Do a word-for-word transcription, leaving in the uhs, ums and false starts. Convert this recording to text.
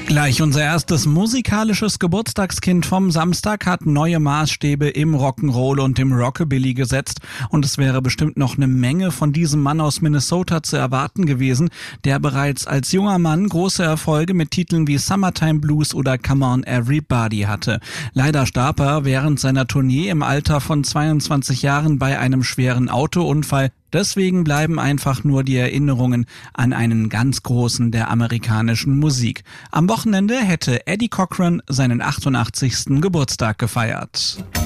Gleich unser erstes musikalisches Geburtstagskind vom Samstag hat neue Maßstäbe im Rock'n'Roll und im Rockabilly gesetzt. Und es wäre bestimmt noch eine Menge von diesem Mann aus Minnesota zu erwarten gewesen, der bereits als junger Mann große Erfolge mit Titeln wie Summertime Blues oder Come On Everybody hatte. Leider starb er während seiner Tournee im Alter von zweiundzwanzig Jahren bei einem schweren Autounfall. Deswegen bleiben einfach nur die Erinnerungen an einen ganz großen der amerikanischen Musik. Am Wochenende hätte Eddie Cochran seinen achtundachtzigsten Geburtstag gefeiert.